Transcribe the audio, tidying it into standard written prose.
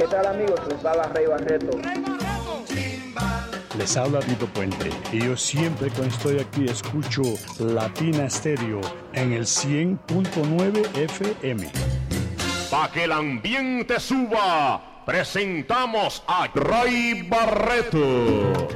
¿Qué tal, amigos? Les habla Rey Barreto. Les habla Tito Puente y yo siempre cuando estoy aquí escucho Latina Stereo en el 100.9 FM. Pa' que el ambiente suba, presentamos a Rey Barreto.